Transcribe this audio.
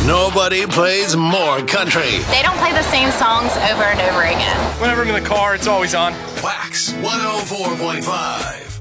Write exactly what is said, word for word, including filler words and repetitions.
Nobody plays more country. They don't play the same songs over and over again. Whenever I'm in the car, it's always on. Wax one oh four point five.